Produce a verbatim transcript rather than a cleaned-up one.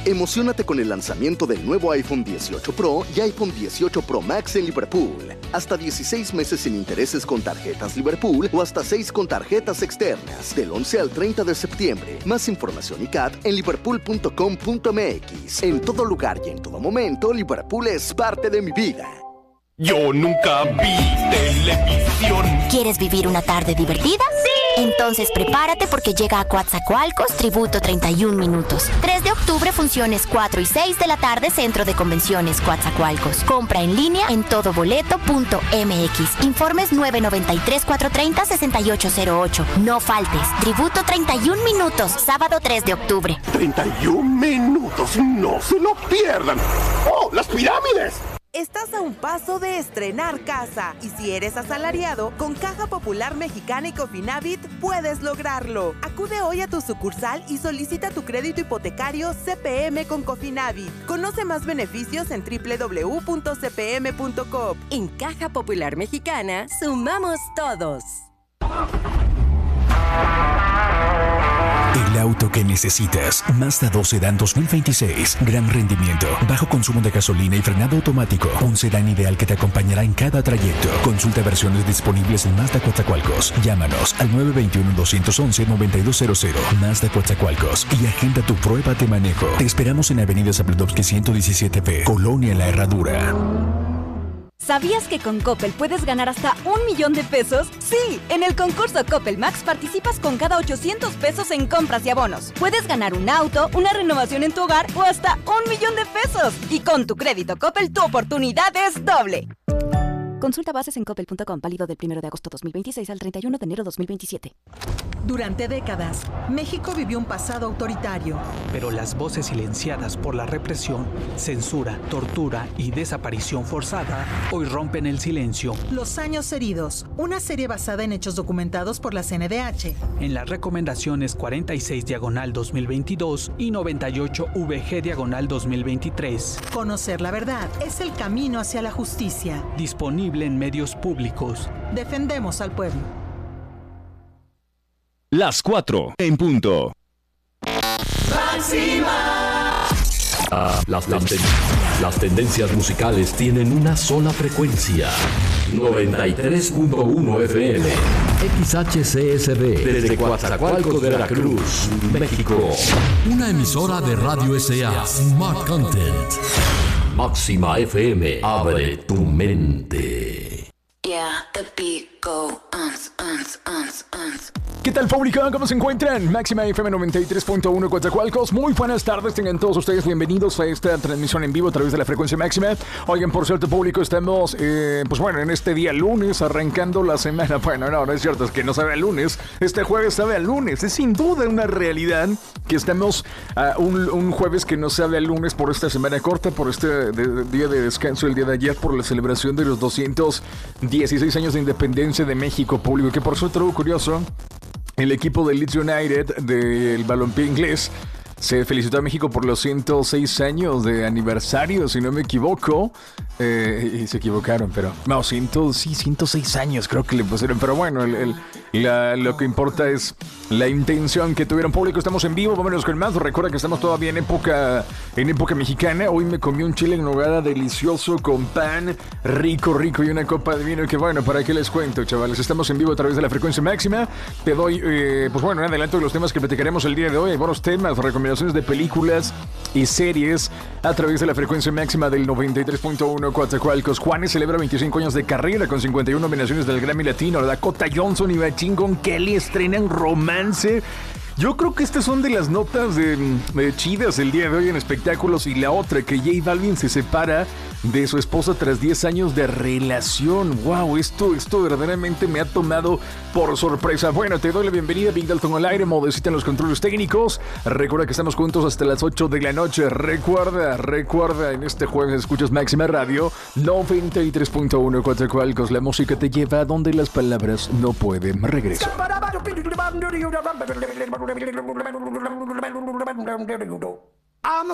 Emociónate con el lanzamiento del nuevo iPhone dieciocho Pro y iPhone dieciocho Pro Max en Liverpool. Hasta dieciséis meses sin intereses con tarjetas Liverpool o hasta seis con tarjetas externas. Del once al treinta de septiembre. Más información y C A T en liverpool punto com punto m x. En todo lugar y en todo momento, Liverpool es parte de mi vida. Yo nunca vi televisión. ¿Quieres vivir una tarde divertida? ¡Sí! Entonces prepárate porque llega a Coatzacoalcos Tributo treinta y un minutos. tres de octubre, funciones cuatro y seis de la tarde, Centro de Convenciones Coatzacoalcos. Compra en línea en todoboleto punto m x. Informes nueve nueve tres, cuatro tres cero, seis ocho cero ocho. No faltes. Tributo treinta y un minutos, sábado tres de octubre. treinta y un minutos, no se lo pierdan. ¡Oh, las pirámides! Estás a un paso de estrenar casa y si eres asalariado, con Caja Popular Mexicana y Cofinavit puedes lograrlo. Acude hoy a tu sucursal y solicita tu crédito hipotecario C P M con Cofinavit. Conoce más beneficios en doble u doble u doble u punto c p m punto com. En Caja Popular Mexicana, sumamos todos. El auto que necesitas. Mazda dos Sedán dos mil veintiséis. Gran rendimiento, bajo consumo de gasolina y frenado automático. Un sedán ideal que te acompañará en cada trayecto. Consulta versiones disponibles en Mazda Coatzacoalcos. Llámanos al nueve dos uno, dos uno uno, nueve dos cero cero. Mazda Coatzacoalcos y agenda tu prueba de manejo. Te esperamos en Avenida Zabludovsky ciento diecisiete B, Colonia La Herradura. ¿Sabías que con Coppel puedes ganar hasta un millón de pesos? Sí, en el concurso Coppel Max participas con cada ochocientos pesos en compras y abonos. Puedes ganar un auto, una renovación en tu hogar o hasta un millón de pesos. Y con tu crédito Coppel, tu oportunidad es doble. Consulta bases en coppel punto com, válido del primero de agosto dos mil veintiséis al treinta y uno de enero dos mil veintisiete. Durante décadas, México vivió un pasado autoritario. Pero las voces silenciadas por la represión, censura, tortura y desaparición forzada hoy rompen el silencio. Los años heridos, una serie basada en hechos documentados por la C N D H. En las recomendaciones cuarenta y seis diagonal dos mil veintidós y noventa y ocho V G diagonal dos mil veintitrés. Conocer la verdad es el camino hacia la justicia. Disponible en medios públicos. Defendemos al pueblo. Las cuatro en punto. Máxima. Ah, las, las, ten las tendencias musicales tienen una sola frecuencia. noventa y tres punto uno F M. X H C S B. Desde Coatzacoalcos de Veracruz, México. Una emisora de Radio S A. Smart Content. Máxima F M. Abre tu mente. Yeah, the beat go uns, uns, uns, uns. ¿Qué tal, público? ¿Cómo se encuentran? Máxima F M noventa y tres punto uno Coatzacoalcos. Muy buenas tardes, tengan todos ustedes bienvenidos a esta transmisión en vivo a través de la frecuencia máxima. Oigan, por cierto, público, estamos, eh, pues bueno, en este día lunes, arrancando la semana. Bueno, no, no es cierto, es que no sabe a lunes. Este jueves sabe a lunes. Es sin duda una realidad que estamos uh, un, un jueves que no sabe a lunes por esta semana corta, por este de, de, día de descanso el día de ayer, por la celebración de los doscientos dieciséis años de independencia de México, público. Que por cierto, algo curioso, el equipo de Leeds United del balompié inglés se felicitó a México por los ciento seis años de aniversario, si no me equivoco. Eh, y se equivocaron, pero no, cien, sí, ciento seis años creo que le pusieron. Pero bueno, el, el, la, lo que importa es la intención que tuvieron, público. Estamos en vivo, vámonos con más. Recuerda que estamos todavía en época en época mexicana. Hoy me comí un chile en nogada delicioso con pan, rico, rico, y una copa de vino. Que bueno, ¿para qué les cuento, chavales? Estamos en vivo a través de la frecuencia máxima. Te doy, eh, pues bueno, un adelanto de los temas que platicaremos el día de hoy. Hay buenos temas, recomendaciones de películas y series a través de la frecuencia máxima del noventa y tres punto uno Coatzacoalcos. Juanes celebra veinticinco años de carrera con cincuenta y una nominaciones del Grammy Latino. Dakota Johnson y Machine Gun Kelly estrenan romance. Yo creo que estas son de las notas de, de chidas el día de hoy en espectáculos. Y la otra, que J Balvin se separa de su esposa tras diez años de relación. Wow, esto, esto verdaderamente me ha tomado por sorpresa. Bueno, te doy la bienvenida, Big Dalton al aire, modecita en los controles técnicos. Recuerda que estamos juntos hasta las ocho de la noche. Recuerda, recuerda, en este jueves escuchas Máxima Radio noventa y tres punto uno Coatzacoalcos. La música te lleva a donde las palabras no pueden. Regreso. I'm